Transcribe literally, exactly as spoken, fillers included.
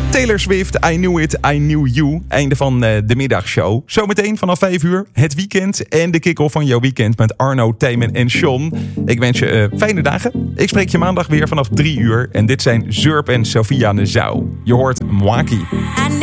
Taylor Swift, I Knew It, I Knew You. Einde van uh, de middagshow. Zometeen vanaf vijf uur het weekend en de kick-off van jouw weekend met Arno, Tijmen en Sean. Ik wens je uh, fijne dagen. Ik spreek je maandag weer vanaf drie uur. En dit zijn Zurp en Sofia Nezau. Je hoort Mwaki.